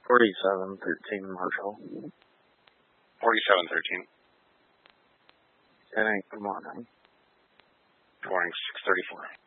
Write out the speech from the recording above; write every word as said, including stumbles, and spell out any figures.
Forty-seven thirteen Marshall. Forty-seven thirteen. It ain't good morning. Good morning, six thirty-four.